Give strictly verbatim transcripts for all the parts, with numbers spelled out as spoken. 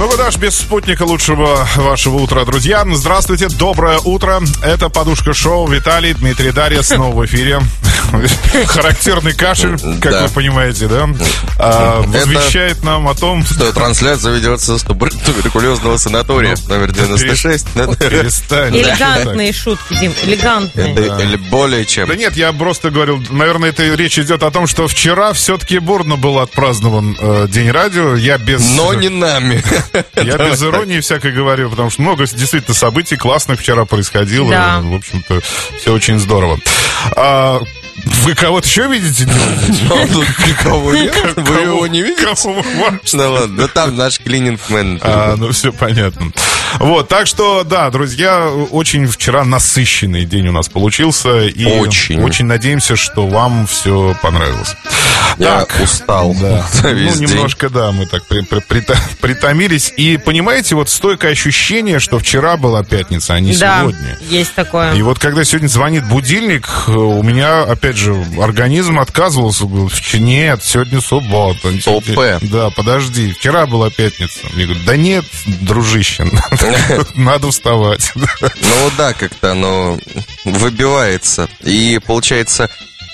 Ну куда ж без спутника лучшего вашего утра, друзья. Здравствуйте, доброе утро. Это «Подушка шоу». Виталий, Дмитрий, Дарья снова в эфире. Характерный кашель, как да. вы понимаете, да? А, возвещает Это... нам о том, что трансляция ведется с туберкулезного санатория ну, номер девяносто шесть. Перестань. Элегантные шутки, Дим, элегантные. Это, да. Или более чем. Да нет, я просто говорил, наверное, это речь идет о том, что вчера все-таки бурно был отпразднован э, День радио. Я без... Но не нами. Я без иронии всякой говорю, потому что много действительно событий классных вчера происходило. Да. В общем-то, все очень здорово. А, вы кого-то еще видите? Никого нет. Вы его не видите? Кого Ну ладно, да там наш клининг-мен. А, ну все понятно. Вот, так что, да, друзья, очень вчера насыщенный день у нас получился. И очень. Очень надеемся, что вам все понравилось. Я так, устал. Да. Весь ну, немножко, день. да, мы так при, при, при, притомились. И понимаете, вот стойкое ощущение, что вчера была пятница, а не да, сегодня. Есть такое. И вот когда сегодня звонит будильник, у меня, опять же, организм отказывался. Говорит, нет, сегодня суббота. Опэ. Да, подожди, вчера была пятница. Я говорю, да нет, дружище, надо вставать. Ну да, как-то оно выбивается. И получается,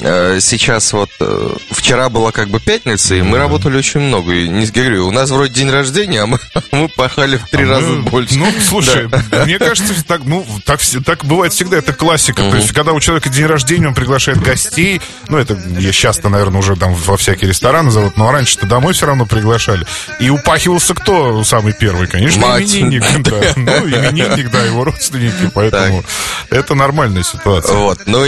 сейчас вот вчера была как бы пятница, и мы mm-hmm. работали очень много. И не говорю, у нас вроде день рождения, а мы, мы пахали в три а раза мы, больше. Ну, слушай, да. мне кажется, так, ну, так, так бывает всегда, это классика. Mm-hmm. То есть, когда у человека день рождения, он приглашает гостей. Ну, это я часто, наверное, уже там во всякие рестораны зовут, но раньше-то домой все равно приглашали. И упахивался кто самый первый? Конечно, Мать. именинник. Да. Ну, именинник, да, его родственники, поэтому так. это нормальная ситуация. Вот, ну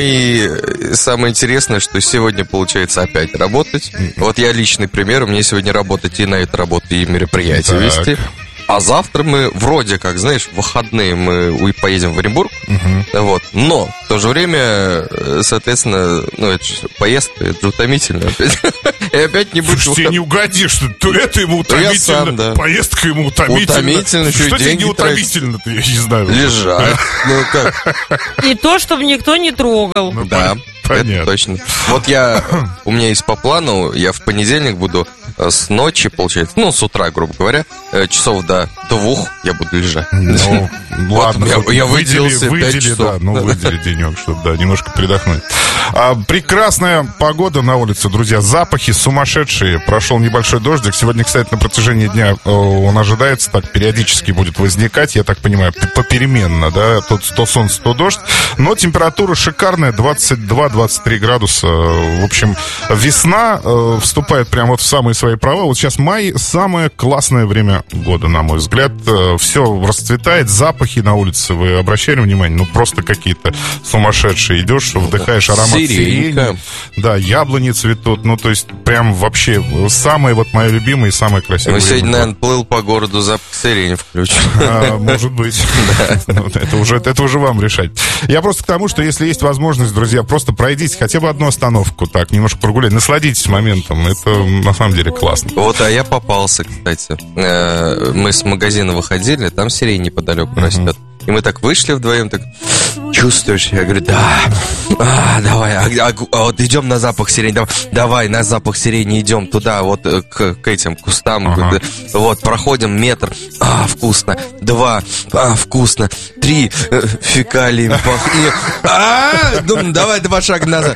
и самое интересное, что сегодня получается опять работать. Вот я личный пример. Мне сегодня работать и на эту работу, и мероприятие так. вести. А завтра мы вроде как, знаешь, в выходные мы поедем в Оренбург. Угу. Вот. Но в то же время, соответственно, ну, это же поездка, это же утомительно опять. И опять не будет... Слушай, тебе не угодишь, что то это ему утомительно, сам, да. поездка ему утомительно. Утомительно, что тебе не тратить. утомительно-то, я не знаю. Лежать. Ну как? И то, чтобы никто не трогал. Ну, да. Понятно. Это точно. Вот я, у меня есть по плану, я в понедельник буду с ночи, получается, ну, с утра, грубо говоря, часов до двух я буду лежать. Ну, ладно. Я, я выделился выдели, да, ну, выдели денек, чтобы, да, немножко передохнуть. А, прекрасная погода на улице, друзья, запахи сумасшедшие. Прошел небольшой дождик. Сегодня, кстати, на протяжении дня он ожидается, так периодически будет возникать, я так понимаю, попеременно, да, то, то солнце, то дождь. Но температура шикарная, двадцать два - двадцать три градуса. В общем, весна э, вступает прямо вот в самые свои права. Вот сейчас май — самое классное время года, на мой взгляд. Э, все расцветает, запахи на улице, вы обращали внимание? Ну, просто какие-то сумасшедшие. Идешь, вдыхаешь аромат сирени. Да, яблони цветут. Ну, то есть, прям вообще самое вот мое любимое и самое красивое. Ну, сегодня, наверное, плыл по городу, запах сирени включил. А, может быть. Это уже, это уже вам решать. Я просто к тому, что если есть возможность, друзья, просто пройдите хотя бы одну остановку, так, немножко прогуляйте, насладитесь моментом. Это на самом деле классно. Вот, а я попался, кстати. Мы с магазина выходили, там сирень неподалеку uh-huh. растет. И мы так вышли вдвоем, так, чувствуешь? Я говорю, да, а, давай, а, а, а вот идем на запах сирени, давай, давай, на запах сирени идем туда, вот к, к этим кустам, ага. Вот, проходим метр, а, вкусно, два, а, вкусно, три, э, фекалии пахнет, а, ну, давай два шага назад.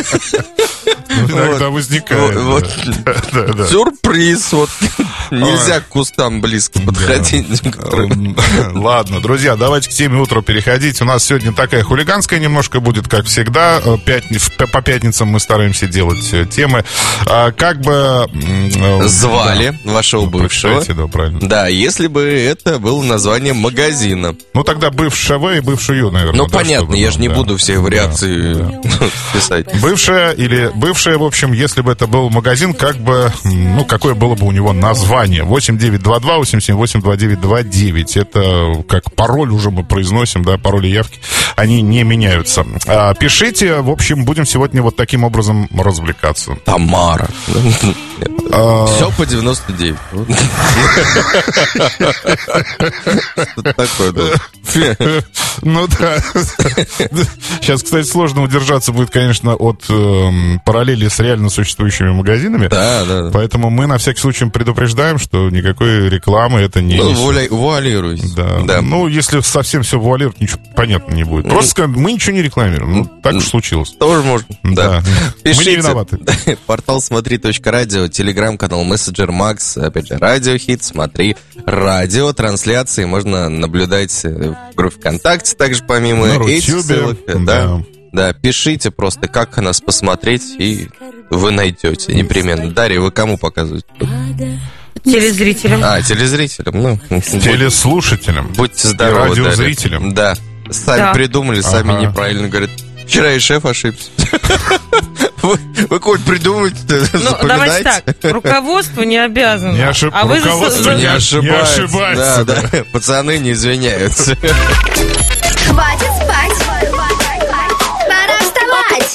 Иногда возникает. Вот, да. Да, да, да. Сюрприз. Вот. Нельзя Ой. к кустам близко подходить. Да. Ладно, друзья, давайте к теме утра переходить. У нас сегодня такая хулиганская немножко будет, как всегда. Пятни... По пятницам мы стараемся делать темы. А, как бы... Звали да. вашего бывшего. Да, правильно. Да, если бы это было название магазина. Ну, тогда бывшего и бывшую, наверное. Ну, да, понятно, чтобы, я да, же не да, буду все вариации да, да. писать. Бывшая или бывшая, в общем, если бы это был магазин, как бы, ну, какое было бы у него название? восемь девять два два восемь семь восемь два девять два девять. Это как пароль уже мы произносим, да, пароли явки, они не меняются. А, пишите, в общем, будем сегодня вот таким образом развлекаться. Тамара. А... Все по девяносто девять. Что такое, да? Ну да. Сейчас, кстати, сложно удержаться будет, конечно, от э, параллели с реально существующими магазинами. Да, да. Поэтому мы на всякий случай предупреждаем, что никакой рекламы это не... Ну, вуаля... вуалируйся. Да. Да. Ну, если совсем все вуалировать, ничего понятно не будет. Просто скажем, мы ничего не рекламируем. Ну, так уж случилось. Тоже можно. Да. Да. Мы Пишите. не виноваты. Портал смотри точка радио, телеграм-канал Мессенджер Макс, опять же, Радио Хит, смотри, радио, трансляции можно наблюдать в группе ВКонтакте, также помимо На этих Рутюбе, ссылок. Да. да. Да, пишите просто, как нас посмотреть, и вы найдете непременно. Дарья, вы кому показываете? Телезрителям. А, телезрителям, ну. Телеслушателям. Будьте И здоровы, радиозрителям. Дарья. Да, сами Да. придумали, сами Ага. неправильно говорят. Вчера и шеф ошибся. Вы, вы хоть придумайте, Ну, давайте так, руководство не обязано. Не ошиб- А вы за- руководство за- Не Не ошибается. ошибается, Да, да. Пацаны не извиняются. Хватит спать, пора вставать.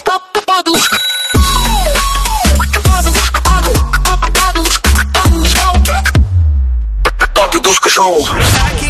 Подушка шоу.